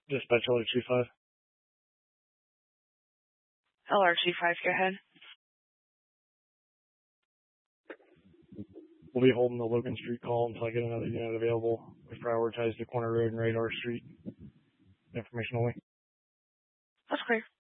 Dispatch LRG5. LRG5, go ahead. We'll be holding the Logan Street call until I get another unit available. We prioritize the corner road and Radar Street. Information only. That's clear.